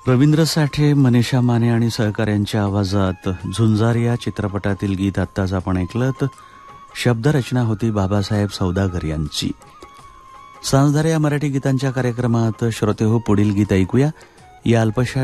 रवींद्र साठे, मनीषा माने आणि सहकाऱ्यांच्या आवाजात झुंजार या चित्रपटातील गीत आत्ताच आपण ऐकलं. शब्दरचना होती बाबासाहेब सौदागर यांची. सांजधारे या मराठी गीतांच्या कार्यक्रमात श्रोते हो पुढील गीत ऐकूया. या अल्पशा